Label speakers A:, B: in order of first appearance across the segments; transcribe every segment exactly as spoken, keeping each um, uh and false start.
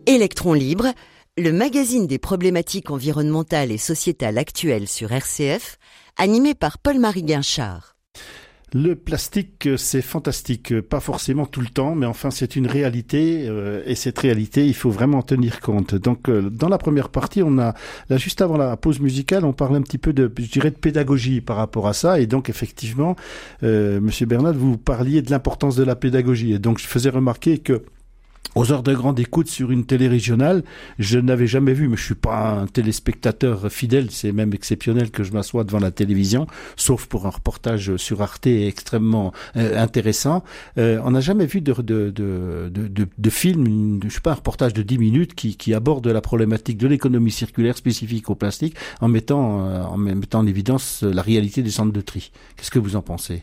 A: Électron libre, le magazine des problématiques environnementales et sociétales actuelles sur R C F, animé par Paul-Marie Guinchard.
B: Le plastique, c'est fantastique, pas forcément tout le temps, mais enfin c'est une réalité euh, et cette réalité, il faut vraiment en tenir compte. Donc euh, dans la première partie, on a là juste avant la pause musicale, on parlait un petit peu de, je dirais, de pédagogie par rapport à ça, et donc effectivement, euh, Monsieur Bernat, vous parliez de l'importance de la pédagogie, et donc je faisais remarquer que aux heures de grande écoute sur une télé régionale, je n'avais jamais vu, mais je suis pas un téléspectateur fidèle, c'est même exceptionnel que je m'assoie devant la télévision, sauf pour un reportage sur Arte extrêmement euh, intéressant. Euh, on n'a jamais vu de, de, de, de, de, de film, de, je sais pas, un reportage de dix minutes qui, qui aborde la problématique de l'économie circulaire spécifique au plastique en mettant, euh, en mettant en évidence la réalité des centres de tri. Qu'est-ce que vous en pensez?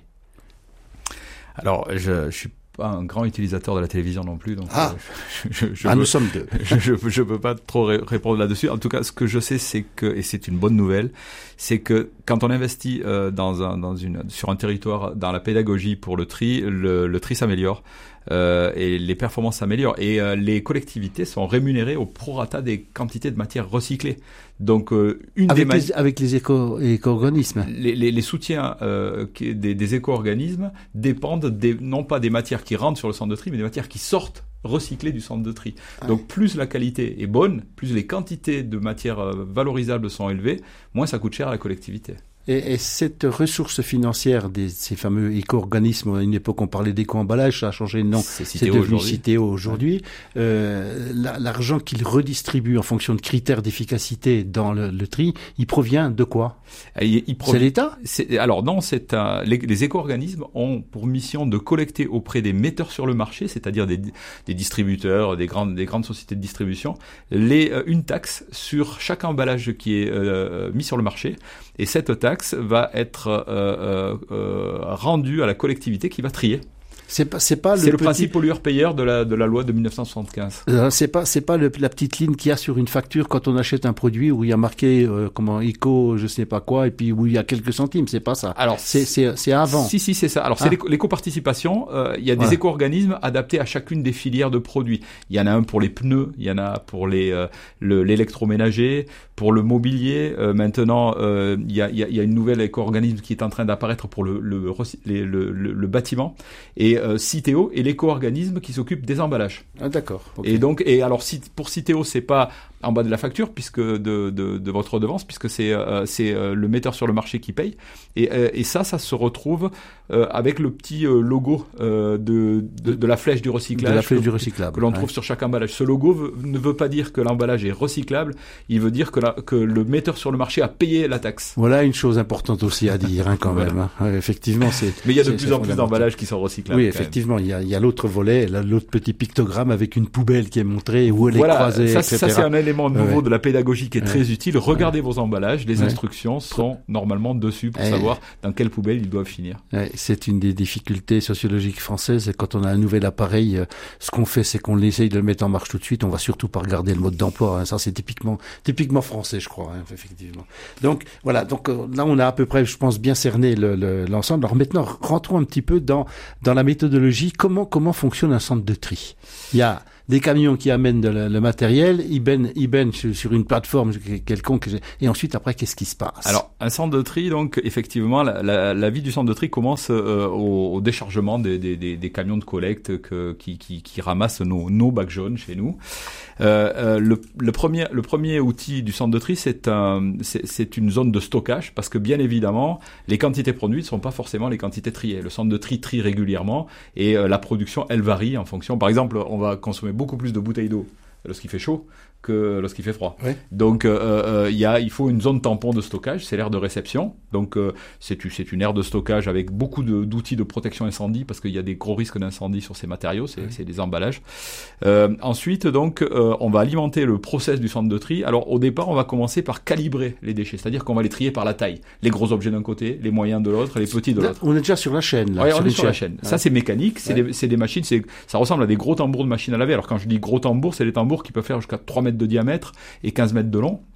C: Alors, je, je suis pas un grand utilisateur de la télévision non plus, donc
B: ah,
C: euh, je, je, je
B: ah
C: veux,
B: nous sommes deux.
C: je, je, je peux pas trop ré- répondre là-dessus. En tout cas, ce que je sais, c'est que, et c'est une bonne nouvelle, c'est que quand on investit euh, dans un, dans une, sur un territoire, dans la pédagogie pour le tri, le, le tri s'améliore. Euh, et les performances s'améliorent et euh, les collectivités sont rémunérées au prorata des quantités de matières recyclées. Donc euh, une
B: avec
C: des
B: les, ma- avec les éco éco-organismes.
C: Les, les, les soutiens euh, qui, des, des éco-organismes dépendent des, non pas des matières qui rentrent sur le centre de tri, mais des matières qui sortent recyclées du centre de tri. Ouais. Donc plus la qualité est bonne, plus les quantités de matières euh, valorisables sont élevées, moins ça coûte cher à la collectivité.
B: Et, et cette ressource financière de ces fameux éco-organismes, à une époque on parlait d'éco-emballage, ça a changé de nom, c'est, c'est devenu aujourd'hui. Citeo aujourd'hui. Ouais. Euh, la, l'argent qu'ils redistribuent en fonction de critères d'efficacité dans le, le tri, il provient de quoi? il, il provi- C'est l'État?
C: c'est, Alors non, c'est un, les, les éco-organismes ont pour mission de collecter auprès des metteurs sur le marché, c'est-à-dire des, des distributeurs, des grandes, des grandes sociétés de distribution, les, euh, une taxe sur chaque emballage qui est euh, mis sur le marché. Et cette taxe va être euh, euh, rendue à la collectivité qui va trier.
B: C'est pas, c'est pas le,
C: c'est le
B: petit...
C: principe pollueur-payeur de la, de la loi de dix-neuf cent soixante-quinze.
B: Euh, c'est pas, c'est pas le, la petite ligne qu'il y a sur une facture quand on achète un produit où il y a marqué euh, comment éco, je sais pas quoi, et puis où il y a quelques centimes. C'est pas ça. Alors c'est, c'est, c'est avant.
C: Si si c'est ça. Alors ah. c'est l'éco, l'éco-participation. Euh, il y a des ouais. éco-organismes adaptés à chacune des filières de produits. Il y en a un pour les pneus, il y en a pour les euh, le, l'électroménager, pour le mobilier. Euh, maintenant, euh, il y a, il y a, il y a une nouvelle éco-organisme qui est en train d'apparaître pour le le, le, le, le, le bâtiment. Et Euh, Citeo est l'éco-organisme qui s'occupe des emballages.
B: Ah d'accord. Okay.
C: Et donc, et alors pour Citeo, c'est pas en bas de la facture puisque de de, de votre redevance, puisque c'est euh, c'est euh, le metteur sur le marché qui paye. Et euh, et ça, ça se retrouve euh, avec le petit euh, logo euh, de, de de la flèche du recyclage.
B: De la flèche
C: que,
B: du recyclable.
C: Que l'on
B: ouais.
C: trouve sur chaque emballage. Ce logo veut, ne veut pas dire que l'emballage est recyclable. Il veut dire que la, que le metteur sur le marché a payé la taxe.
B: Voilà une chose importante aussi à dire hein, quand
C: voilà.
B: même. Hein. Ouais, effectivement, c'est.
C: Mais il y a de plus en plus d'emballages qui sont recyclables.
B: Oui, effectivement, il y a il y a l'autre volet, l'autre petit pictogramme avec une poubelle qui est montrée où elle
C: voilà,
B: est croisée,
C: ça,
B: et cetera.
C: Ça, c'est un élément nouveau
B: ouais.
C: de la pédagogie qui est ouais. très utile. Regardez ouais. vos emballages, les
B: ouais.
C: instructions sont normalement dessus pour ouais. savoir dans quelle poubelle ils doivent finir.
B: Ouais, c'est une des difficultés sociologiques françaises. Et quand on a un nouvel appareil, ce qu'on fait, c'est qu'on essaye de le mettre en marche tout de suite. On va surtout pas regarder le mode d'emploi. Hein. Ça, c'est typiquement, typiquement français, je crois, hein, effectivement. Donc voilà. Donc là, on a à peu près, je pense, bien cerné le, le, l'ensemble. Alors maintenant, rentrons un petit peu dans dans la méthodologie. Comment comment fonctionne un centre de tri? Il y a des camions qui amènent de le, le matériel, ils baignent, ils baignent sur, sur une plateforme quelconque, et ensuite après qu'est-ce qui se passe?
C: Alors un centre de tri, donc effectivement, la, la, la vie du centre de tri commence euh, au, au déchargement des, des, des, des camions de collecte que, qui, qui, qui ramassent nos, nos bacs jaunes chez nous. Euh, euh, le, le premier, le premier outil du centre de tri, c'est un, c'est, c'est une zone de stockage, parce que bien évidemment, les quantités produites ne sont pas forcément les quantités triées. Le centre de tri trie régulièrement, et euh, la production, elle varie en fonction. Par exemple, on va consommer beaucoup plus de bouteilles d'eau lorsqu'il fait chaud que lorsqu'il fait froid. Oui. Donc euh, euh, y a, il faut une zone tampon de stockage, c'est l'aire de réception. Donc euh, c'est, c'est une aire de stockage avec beaucoup de, d'outils de protection incendie, parce qu'il y a des gros risques d'incendie sur ces matériaux, c'est, oui. c'est des emballages. Euh, ensuite, donc, euh, on va alimenter le process du centre de tri. Alors au départ, on va commencer par calibrer les déchets, c'est-à-dire qu'on va les trier par la taille. Les gros objets d'un côté, les moyens de l'autre, les petits de l'autre.
B: On est déjà sur la chaîne. Là,
C: ouais,
B: sur
C: on est sur
B: chaîne.
C: la chaîne. Ouais. Ça, c'est mécanique, c'est, ouais. des, c'est des machines, c'est, ça ressemble à des gros tambours de machines à laver. Alors quand je dis gros tambours, c'est des tambours qui peuvent faire jusqu'à trois mètres de diamètre et quinze mètres de long.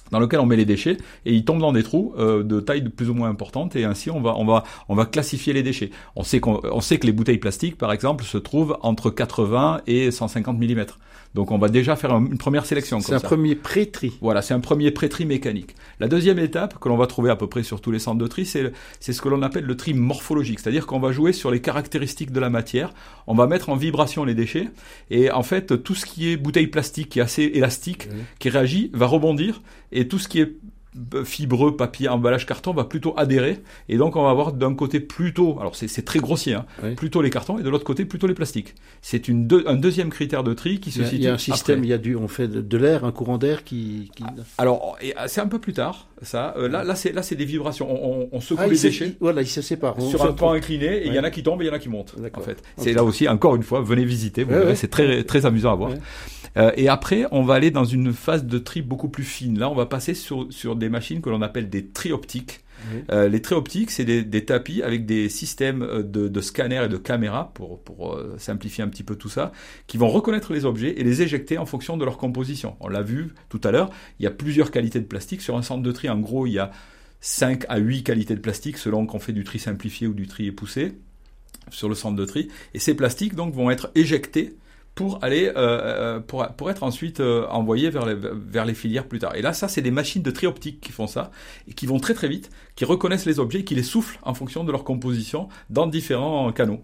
C: dans lequel on met les déchets et ils tombent dans des trous euh, de taille de plus ou moins importante et ainsi on va on va on va classifier les déchets. On sait qu'on on sait que les bouteilles plastiques par exemple se trouvent entre quatre-vingts et cent cinquante millimètres. Donc on va déjà faire un, une première sélection.
B: C'est un ça. premier pré-tri.
C: Voilà, c'est un premier pré-tri mécanique. La deuxième étape que l'on va trouver à peu près sur tous les centres de tri, c'est le, c'est ce que l'on appelle le tri morphologique, c'est-à-dire qu'on va jouer sur les caractéristiques de la matière, on va mettre en vibration les déchets et en fait tout ce qui est bouteille plastique qui est assez élastique, oui. qui réagit, va rebondir et tout ce qui est fibreux, papier, emballage, carton va plutôt adhérer et donc on va avoir d'un côté plutôt, alors c'est, c'est très grossier, hein, oui. plutôt les cartons et de l'autre côté plutôt les plastiques. C'est une deux, un deuxième critère de tri qui se situe.
B: Il y a un système, après. il y a du, on fait de, de l'air, un courant d'air qui. qui...
C: Alors et, c'est un peu plus tard, ça. Euh, là, là c'est là c'est des vibrations. On, on, on secoue ah, les déchets.
B: Voilà, ils se séparent.
C: Sur un pan incliné et il ouais. y en a qui tombent et il y en a qui montent. D'accord. En fait, okay. C'est là aussi encore une fois, venez visiter, vous ouais, verrez, ouais. c'est très très amusant à voir. Ouais. Euh, et après, on va aller dans une phase de tri beaucoup plus fine. Là, on va passer sur, sur des machines que l'on appelle des tri optiques. Oui. Euh, les traits optiques, c'est des, des tapis avec des systèmes de, de scanners et de caméras, pour, pour euh, simplifier un petit peu tout ça, qui vont reconnaître les objets et les éjecter en fonction de leur composition. On l'a vu tout à l'heure, il y a plusieurs qualités de plastique. Sur un centre de tri, en gros, il y a cinq à huit qualités de plastique, selon qu'on fait du tri simplifié ou du tri poussé sur le centre de tri. Et ces plastiques, donc, vont être éjectés pour aller euh, pour pour être ensuite euh, envoyés vers les vers les filières plus tard. Et là, ça, c'est des machines de tri optique qui font ça et qui vont très très vite, qui reconnaissent les objets et qui les soufflent en fonction de leur composition dans différents canaux.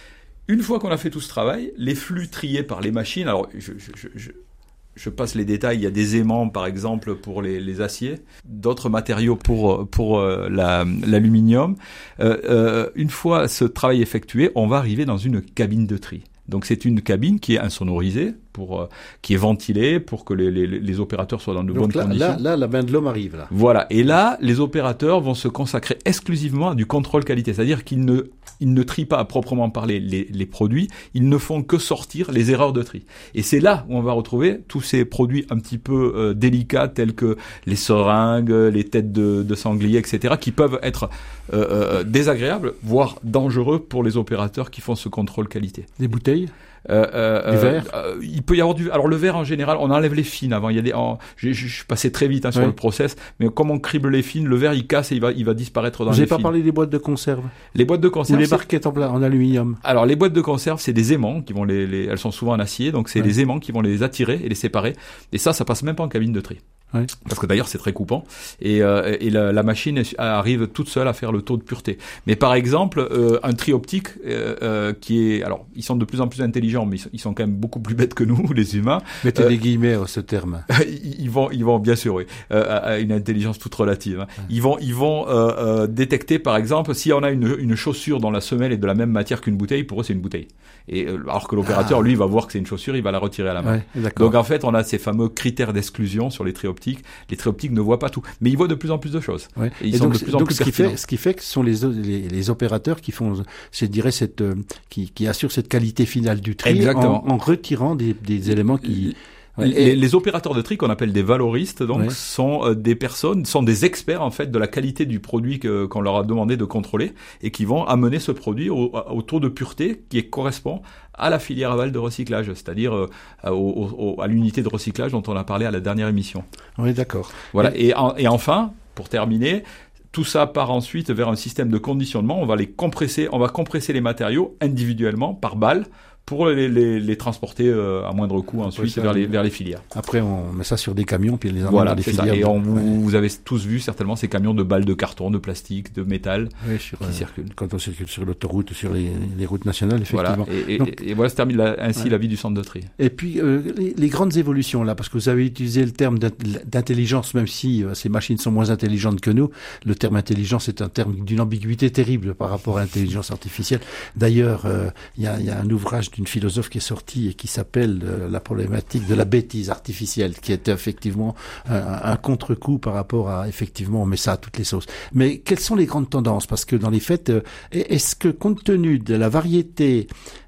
C: Une fois qu'on a fait tout ce travail, les flux triés par les machines, alors je je je, je Je passe les détails. Il y a des aimants, par exemple, pour les, les aciers, d'autres matériaux pour pour euh, la, l'aluminium. Euh, euh, une fois ce travail effectué, on va arriver dans une cabine de tri. Donc c'est une cabine qui est insonorisée, pour euh, qui est ventilée pour que les, les, les opérateurs soient dans de
B: Donc
C: bonnes
B: là,
C: conditions.
B: Là, là, la main de l'homme arrive là.
C: Voilà. Et là, les opérateurs vont se consacrer exclusivement à du contrôle qualité, c'est-à-dire qu'ils ne ils ne trient pas à proprement parler les, les produits, ils ne font que sortir les erreurs de tri. Et c'est là où on va retrouver tous ces produits un petit peu euh, délicats tels que les seringues, les têtes de, de sanglier, et cetera, qui peuvent être euh, euh, désagréables, voire dangereux pour les opérateurs qui font ce contrôle qualité.
B: Des bouteilles ?
C: Euh, euh,
B: du verre
C: euh, il peut y avoir du... Alors le verre en général, on enlève les fines avant. Il y a des... En... Je, je, je suis passé très vite hein, sur oui. le process, mais comme on crible les fines, le verre il casse et il va, il va disparaître dans
B: Vous
C: les
B: avez pas
C: fines.
B: parlé des boîtes de conserve?
C: Les boîtes de conserve...
B: Ou les barquettes en, en aluminium?
C: Alors les boîtes de conserve, c'est des aimants qui vont les... les... Elles sont souvent en acier, donc c'est oui. les aimants qui vont les attirer et les séparer. Et ça, ça passe même pas en cabine de tri. Oui. Parce que d'ailleurs c'est très coupant et, euh, et la, la machine arrive toute seule à faire le taux de pureté. Mais par exemple euh, un tri optique euh, euh, qui est, alors ils sont de plus en plus intelligents, mais ils sont quand même beaucoup plus bêtes que nous les humains.
B: Mettez
C: euh,
B: des guillemets à ce terme.
C: ils vont, ils vont bien sûr, oui, euh, à une intelligence toute relative. Hein. Ils vont, ils vont euh, euh, détecter par exemple si on a une, une chaussure dont la semelle est de la même matière qu'une bouteille, pour eux c'est une bouteille. Et euh, alors que l'opérateur ah. lui va voir que c'est une chaussure, il va la retirer à la main. Ouais, donc en fait on a ces fameux critères d'exclusion sur les tri optiques. Les tri optiques ne voient pas tout, mais ils voient de plus en plus de choses. Ouais. Et ils et sont donc, de plus en
B: donc
C: plus
B: ce qui fait, ce qui fait que ce sont les, les, les opérateurs qui font, je dirais, cette, euh, qui, qui assurent cette qualité finale du tri. Exactement. En, en retirant des, des éléments qui.
C: Ouais. Les, les opérateurs de tri qu'on appelle des valoristes, donc, ouais. sont euh, des personnes, sont des experts en fait de la qualité du produit que, qu'on leur a demandé de contrôler et qui vont amener ce produit au, au taux de pureté qui correspond à la filière aval de recyclage, c'est-à-dire euh, au, au, à l'unité de recyclage dont on a parlé à la dernière émission.
B: Oui, d'accord.
C: Voilà. Et, et, en, et enfin, pour terminer, tout ça part ensuite vers un système de conditionnement. On va les compresser, on va compresser les matériaux individuellement par balle, pour les, les, les transporter euh, à moindre coût ensuite ça, vers les vers les filières.
B: Après, on met ça sur des camions puis on les emmène
C: voilà,
B: dans les
C: c'est
B: filières.
C: Ça. Et on,
B: de...
C: vous, vous avez tous vu certainement ces camions de balles de carton, de plastique, de métal
B: oui, sur,
C: qui
B: euh,
C: circulent.
B: Quand on circule sur l'autoroute, sur les, les routes nationales, effectivement.
C: Voilà. Et, et, Donc, et, et voilà, se termine la, ainsi ouais. la vie du centre de tri.
B: Et puis euh, les, les grandes évolutions là, parce que vous avez utilisé le terme d'intelligence, même si euh, ces machines sont moins intelligentes que nous. Le terme intelligence est un terme d'une ambiguïté terrible par rapport à l'intelligence artificielle. D'ailleurs, il euh, y, a, y a un ouvrage d'une philosophe qui est sorti et qui s'appelle euh, la problématique de la bêtise artificielle, qui est effectivement un, un contre-coup par rapport à, effectivement, on met ça à toutes les sauces. Mais quelles sont les grandes tendances? Parce que dans les faits, euh, est-ce que compte tenu de la variété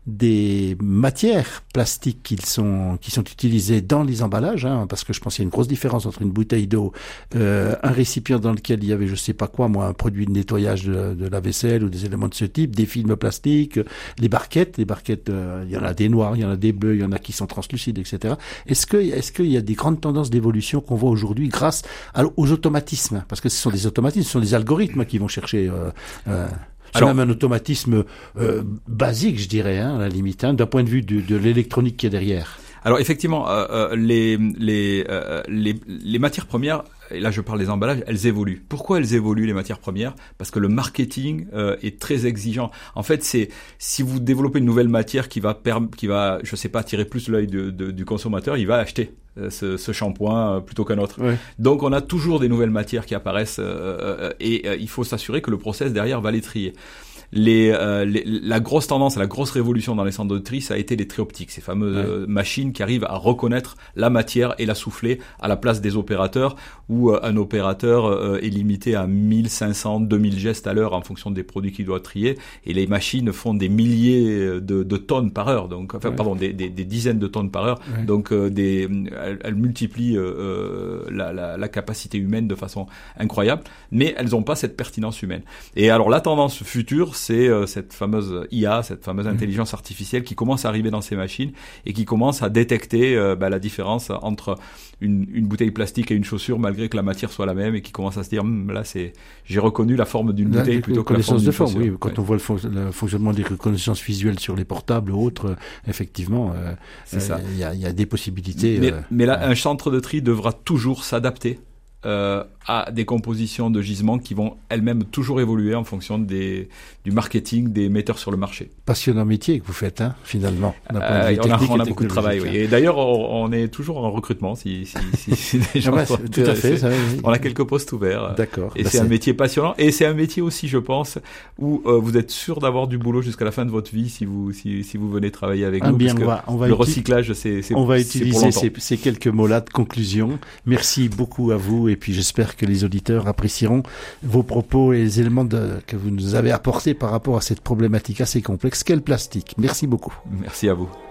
B: des matières plastiques qui sont qui sont utilisées dans les emballages, hein, parce que je pense qu'il y a une grosse différence entre une bouteille d'eau, euh, un récipient dans lequel il y avait je sais pas quoi, moi, un produit de nettoyage de, de la vaisselle ou des éléments de ce type, des films plastiques, les barquettes, les barquettes, euh, il y en a des noirs, il y en a des bleus, il y en a qui sont translucides, et cetera. Est-ce que est-ce qu'il y a des grandes tendances d'évolution qu'on voit aujourd'hui grâce à, aux automatismes, parce que ce sont des automatismes, ce sont des algorithmes qui vont chercher. Euh, euh, C'est même un automatisme euh, basique, je dirais, hein, à la limite, hein, d'un point de vue de, de l'électronique qui est derrière.
C: Alors effectivement, euh, euh, les, les, euh, les, les matières premières, et là je parle des emballages, elles évoluent. Pourquoi elles évoluent, les matières premières ? Parce que le marketing euh, est très exigeant. En fait, c'est si vous développez une nouvelle matière qui va, perm- qui va, je sais pas, attirer plus l'œil de, de, du consommateur, il va acheter ce, ce shampoing euh, plutôt qu'un autre. Ouais. Donc on a toujours des nouvelles matières qui apparaissent euh, et euh, il faut s'assurer que le process derrière va les trier. Les, euh, les, la grosse tendance, la grosse révolution dans les centres de tri, ça a été les trioptiques, ces fameuses ouais. euh, machines qui arrivent à reconnaître la matière et la souffler à la place des opérateurs, où euh, un opérateur euh, est limité à mille cinq cents, deux mille gestes à l'heure en fonction des produits qu'il doit trier, et les machines font des milliers de, de tonnes par heure, donc enfin ouais. pardon, des, des, des dizaines de tonnes par heure, ouais. donc euh, des, elles, elles multiplient euh, la, la, la capacité humaine de façon incroyable, mais elles n'ont pas cette pertinence humaine. Et alors la tendance future, c'est euh, cette fameuse I A, cette fameuse intelligence artificielle qui commence à arriver dans ces machines et qui commence à détecter euh, bah, la différence entre une, une bouteille plastique et une chaussure malgré que la matière soit la même, et qui commence à se dire hm, là c'est j'ai reconnu la forme d'une bouteille là, plutôt que la forme d'une chaussure.
B: Oui, quand ouais. on voit le, fon- le fonctionnement des reconnaissances visuelles sur les portables ou autres, euh, effectivement, euh, il euh, y, y a des possibilités.
C: Mais,
B: euh,
C: mais là, euh, un centre de tri devra toujours s'adapter Euh, à des compositions de gisements qui vont elles-mêmes toujours évoluer en fonction des, du marketing des metteurs sur le marché.
B: Passionnant métier que vous faites, hein, finalement.
C: Euh, on a, on a beaucoup de travail, oui. Et d'ailleurs, on, on est toujours en recrutement. Si, si, si, si des gens
B: ah bah, tout à fait. Ça, oui.
C: On a quelques postes ouverts.
B: D'accord.
C: Et bah c'est, c'est un métier passionnant. Et c'est un métier aussi, je pense, où euh, vous êtes sûr d'avoir du boulot jusqu'à la fin de votre vie si vous, si, si vous venez travailler avec ah, nous.
B: Bien,
C: parce
B: on va, on va
C: le
B: uti-
C: recyclage, c'est, c'est
B: on va
C: c'est
B: utiliser ces, ces quelques mots-là de conclusion. Merci beaucoup à vous, et puis j'espère que les auditeurs apprécieront vos propos et les éléments de, que vous nous avez apportés par rapport à cette problématique assez complexe qu'est le plastique. Merci beaucoup.
C: Merci à vous.